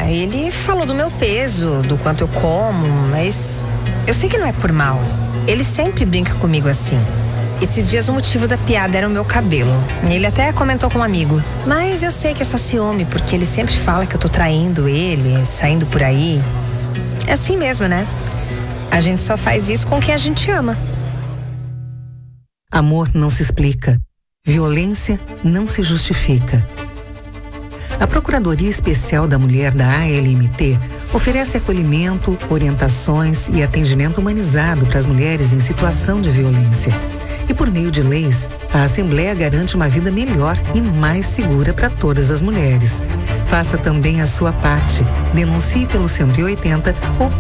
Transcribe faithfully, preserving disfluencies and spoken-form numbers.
Ah, ele falou do meu peso, do quanto eu como, mas eu sei que não é por mal. Ele sempre brinca comigo assim. Esses dias o motivo da piada era o meu cabelo. Ele até comentou com um amigo. Mas eu sei que é só ciúme, porque ele sempre fala que eu tô traindo ele, saindo por aí. É assim mesmo, né? A gente só faz isso com quem a gente ama. Amor não se explica. Violência não se justifica. A Procuradoria Especial da Mulher da A L M T oferece acolhimento, orientações e atendimento humanizado para as mulheres em situação de violência. E por meio de leis, a Assembleia garante uma vida melhor e mais segura para todas as mulheres. Faça também a sua parte. Denuncie pelo cento e oitenta ou